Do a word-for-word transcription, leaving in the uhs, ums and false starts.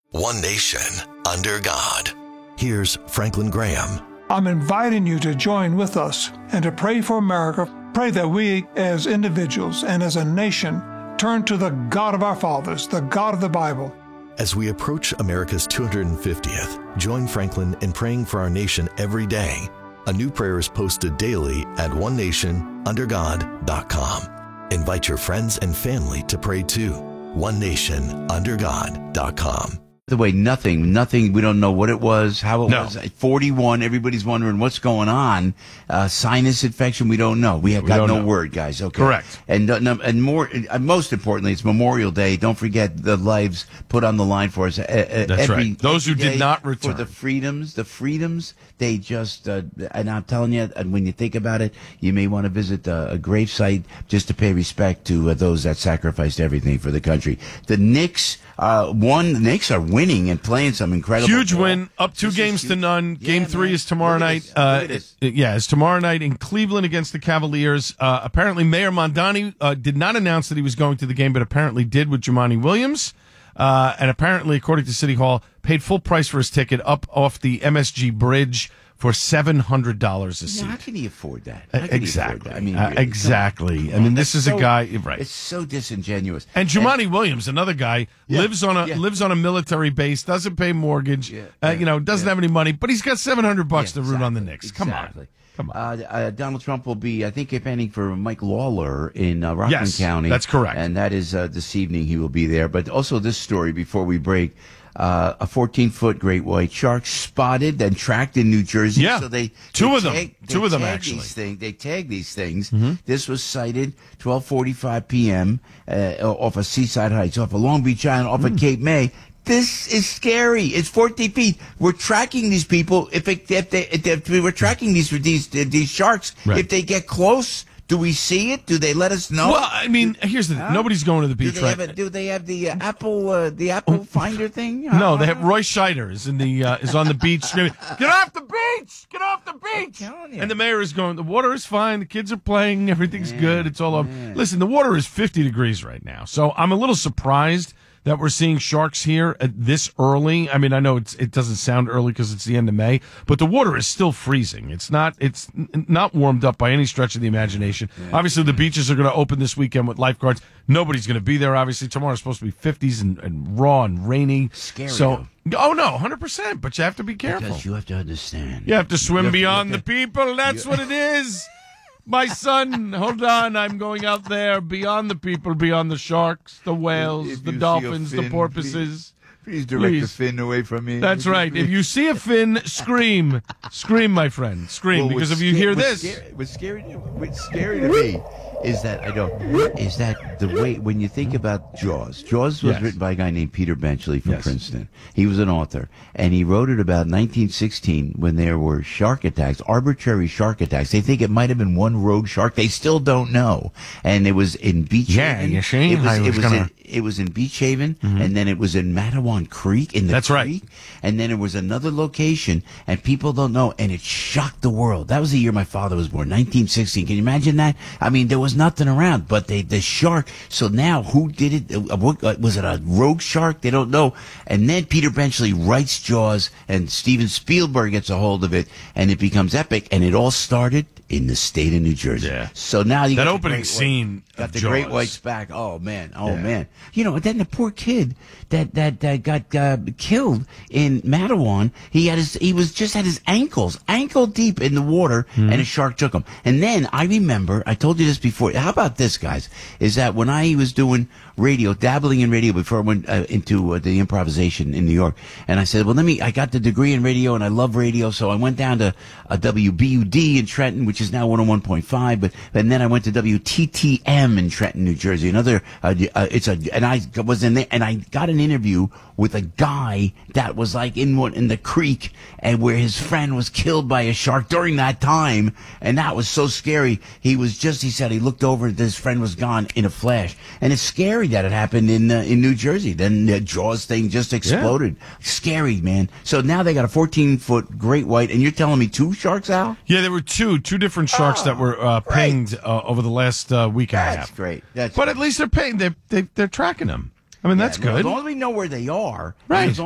One nation, under God. Here's Franklin Graham. I'm inviting you to join with us and to pray for America. Pray that we, as individuals and as a nation, turn to the God of our fathers, the God of the Bible. As we approach America's two hundred fiftieth, join Franklin in praying for our nation every day. A new prayer is posted daily at one nation under god dot com. Invite your friends and family to pray too. one nation under god dot com. The way, nothing, nothing. We don't know what it was, how it No. was. At forty-one, everybody's wondering what's going on. Uh, sinus infection, we don't know. We have We got don't no know. word, guys. Okay, Correct. And uh, no- and more, uh, most importantly, it's Memorial Day. Don't forget the lives put on the line for us. Uh, uh, That's every, right. Those who every did day not for return. the freedoms, the freedoms. They just, uh, and I'm telling you, and when you think about it, you may want to visit uh, a grave site just to pay respect to uh, those that sacrificed everything for the country. The Knicks, uh, won. The Knicks are winning and playing some incredible Huge ball. win, up two This is games to huge. none. Yeah, Game three man. is tomorrow Look at night. this. Uh, Look at this. it- yeah, it's tomorrow night in Cleveland against the Cavaliers. Uh, apparently, Mayor Mondani uh, did not announce that he was going to the game, but apparently did with Jumaane Williams. Uh, and apparently, according to City Hall, paid full price for his ticket up off the M S G Bridge for seven hundred dollars a seat. Now, how can he afford that? How can he Exactly. afford that? I mean, Uh, really, exactly. come I mean, on, this that's is a so- guy, right? It's so disingenuous. And Jumaane Williams, another guy, Yeah, lives on a yeah. lives on a military base, doesn't pay mortgage, Yeah, uh, yeah, you know, doesn't yeah. have any money, but he's got seven hundred bucks Yeah, to root on the exactly, Knicks. Come exactly. on, come on. Uh, uh, Donald Trump will be, I think, campaigning for Mike Lawler in uh, Rockland Yes, County. that's correct. And that is uh, this evening he will be there. But also this story before we break. Uh, a fourteen-foot great white shark spotted and tracked in New Jersey. Yeah. So they, Two they of them. tag- they Two of them, tag actually. These things, they tag these things. Mm-hmm. This was sighted twelve forty-five p.m. Uh, off of Seaside Heights, off of Long Beach Island, off Mm. of Cape May. This is scary. It's fourteen feet. We're tracking these people. If, it, if they, if we were tracking these these these sharks, Right. if they get close, do we see it? Do they let us know? Well, I mean, here's the thing. Nobody's going to the do beach they right have a, Do they have the uh, Apple uh, the Apple Finder thing? No, they have Roy Scheider is in the uh, is on the beach screaming, "Get off the beach! Get off the beach!" telling you. And the mayor is going, "The water is fine. The kids are playing. Everything's good. It's all over." Listen, the water is fifty degrees right now, so I'm a little surprised that we're seeing sharks here at this early. I mean, I know it's it doesn't sound early because it's the end of May, but the water is still freezing. It's not it's n- not warmed up by any stretch of the imagination. Obviously, the beaches are going to open this weekend with lifeguards. Nobody's going to be there. Obviously, tomorrow's supposed to be fifties and, and raw and rainy. Scary, So, oh no, one hundred percent. But you have to be careful. Because you have to understand. You have to swim You have to- you beyond have the to- people. That's what it is. My son, hold on. I'm going out there beyond the people, beyond the sharks, the whales, If the you see a dolphins, the fin, porpoises. Please direct Please. the fin away from me. That's right. If you see a fin, scream. Scream, my friend. Scream. Well, because if what's you sca- hear what's this. scary, what's scary, to, what's scary to me is that I don't. Is that the way when you think about Jaws? Jaws was Yes. written by a guy named Peter Benchley from Yes. Princeton. He was an author, and he wrote it about nineteen sixteen when there were shark attacks, arbitrary shark attacks. They think it might have been one rogue shark. They still don't know, and it was in Beach Yeah, Haven. you see? it was, I it was was gonna- in, it was in Beach Haven, and then it was in Matawan Creek in the That's right. creek, and then it was another location, and people don't know, and it shocked the world. That was the year my father was born, nineteen sixteen. Can you imagine that? I mean, there was nothing around, but they the shark. So now, who did it? Uh, what, uh, was it a rogue shark? They don't know. And then Peter Benchley writes Jaws, and Steven Spielberg gets a hold of it, and it becomes epic. And it all started in the state of New Jersey. Yeah. So now you That got the opening great scene white, got of the great Jaws. whites back. Oh man. Oh Yeah. man. You know, then the poor kid that that uh, got uh, killed in Matawan. He had his. He was just had his ankles ankle deep in the water, Mm-hmm. and a shark took him. And then I remember I told you this before. How about this, guys? Is that when I was doing radio, dabbling in radio before I went uh, into uh, the improvisation in New York, and I said, well, let me. I got the degree in radio, and I love radio, so I went down to uh, W B U D in Trenton, which is now one oh one point five, but and then I went to W T T M in Trenton, New Jersey. Another, uh, uh, it's a, and I was in there, and I got an interview with a guy that was like in one in the creek, and where his friend was killed by a shark during that time, and that was so scary. He was just, he said he looked over, and his friend was gone in a flash, and it's scary that it happened in uh, in New Jersey. Then the Jaws thing just exploded. Scary, man. So now they got a fourteen foot great white, and you're telling me two sharks out? Yeah, there were two two different sharks that were uh, great. pinged uh, over the last uh, week and a That's half. great. That's But at least they're paying. They they they're tracking them. I mean, that's Yeah, good. As long as we know where they are, Right. as